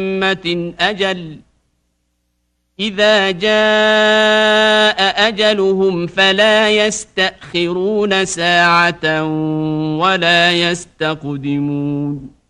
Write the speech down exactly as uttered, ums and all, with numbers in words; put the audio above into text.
أمة أجل إذا جاء أجلهم فلا يستأخرون ساعة ولا يستقدمون